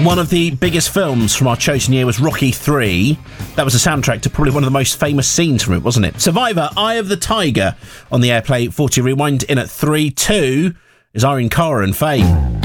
One of the biggest films from our chosen year was Rocky 3. That was a soundtrack to probably one of the most famous scenes from it, wasn't it? Survivor, Eye of the Tiger on the Airplay 40 Rewind in at 3. 2 is Irene Cara and Fame.